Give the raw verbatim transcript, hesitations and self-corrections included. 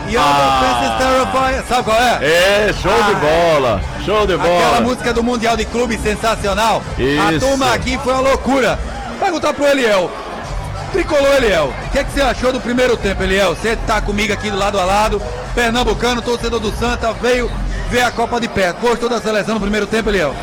Young Ah. Offenses Terrify, sabe qual é? É, show de Ah, bola, show de bola. Aquela música do Mundial de Clube sensacional. A Isso. turma aqui foi uma loucura. Perguntar pro Eliel. Tricolor, Eliel. O que, é que você achou do primeiro tempo, Eliel? Você tá comigo aqui do lado a lado, pernambucano, torcedor do Santa, veio ver a Copa de perto. Gostou da seleção no primeiro tempo, Eliel?